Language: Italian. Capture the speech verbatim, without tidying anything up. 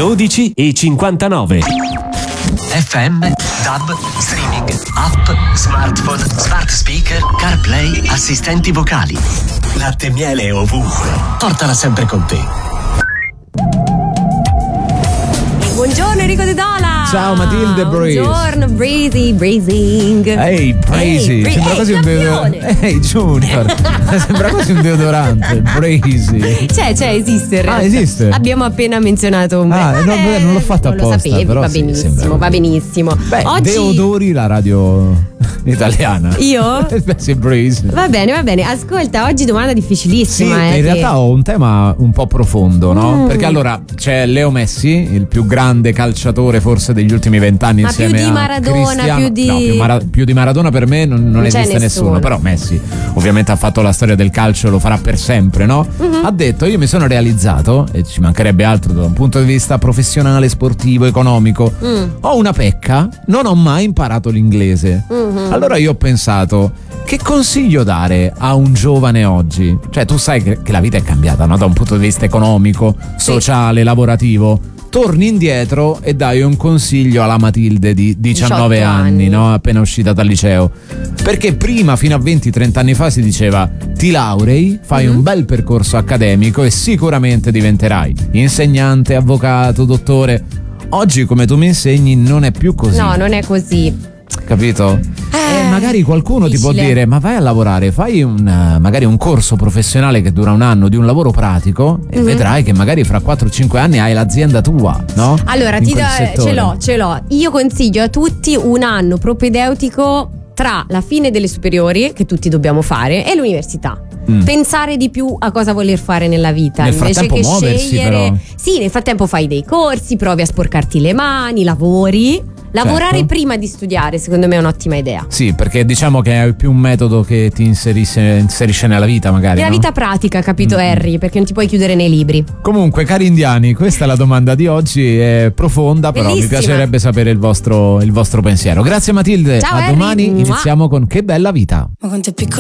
dodici e cinquantanove. F M, DAB, streaming, app, smartphone, smart speaker, CarPlay, assistenti vocali. Latte e miele ovunque. Portala sempre con te. Buongiorno Enrico De Dola. Ciao Matilde Breeze. Buongiorno Breezy, Breezing. Ehi Breezy, Hey, sembra hey, quasi un deodorante. Ehi Junior, sembra quasi un deodorante. Breezy. C'è, c'è, esiste in realtà. Ah, esiste? Abbiamo appena menzionato un Ah, brand. no, beh, non l'ho fatto Non apposta. lo sapevi, però va sì, benissimo, sembra- va benissimo. Beh, Oggi Deodori, la radio italiana. Io? Beh, sì, Breeze. Va bene, va bene. Ascolta, oggi domanda Sì, difficilissima. eh, in che- realtà ho un tema un po' profondo, no? Mm. Perché allora c'è Leo Messi, il più grande calciatore forse degli ultimi vent'anni, Ma insieme più di a Maradona, Cristiano. più di- No, più, Mara- più di Maradona per me non, non Non c'è esiste nessuno. nessuno. Però Messi ovviamente ha fatto la storia del calcio e lo farà per sempre, no? Mhm. Ha detto: io mi sono realizzato, e ci mancherebbe altro da un punto di vista professionale, sportivo, economico. Mm. Ho una pecca, non ho mai imparato l'inglese. Mhm. Allora io ho pensato: che consiglio dare a un giovane oggi? Cioè, tu sai che, che la vita è cambiata, no? Da un punto di vista economico, sociale, lavorativo. Torni indietro e dai un consiglio alla Matilde di diciannove diciotto anni, anni. no? Appena uscita dal liceo. Perché prima, fino a venti trenta anni fa, si diceva: ti laurei, fai Mhm. un bel percorso accademico e sicuramente diventerai insegnante, avvocato, dottore. Oggi, come tu mi insegni, non è più così. No, non è così. Capito? Eh, E magari qualcuno ti può difficile. dire: ma vai a lavorare, fai un, eh, magari un corso professionale che dura un anno di un lavoro pratico e Mhm. vedrai che magari fra quattro cinque anni hai l'azienda tua, no? Allora, In ti quel do- settore. ce l'ho, ce l'ho. Io consiglio a tutti un anno propedeutico tra la fine delle superiori, che tutti dobbiamo fare, e l'università. Mm. Pensare di più a cosa voler fare nella vita Nel invece frattempo che muoversi, scegliere. però. Sì, nel frattempo fai dei corsi, provi a sporcarti le mani, lavori. Lavorare Certo. prima di studiare, secondo me è un'ottima idea. Sì, perché diciamo che è più un metodo che ti inserisce, inserisce nella vita, magari. Nella no? vita pratica, capito, Mm. Harry? Perché non ti puoi chiudere nei libri. Comunque, cari indiani, questa è la domanda di oggi, è profonda, però Bellissima. mi piacerebbe sapere il vostro, il vostro pensiero. Grazie Matilde, Ciao, a Harry. domani. Mua. Iniziamo con Che bella vita. Ma quanto è piccola